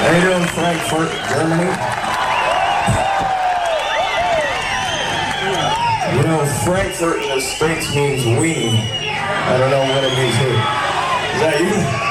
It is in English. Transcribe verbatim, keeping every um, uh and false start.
How you doing, Frankfurt, Germany? You know, Frankfurt in the States means weenie. I don't know what it means here. Is that you?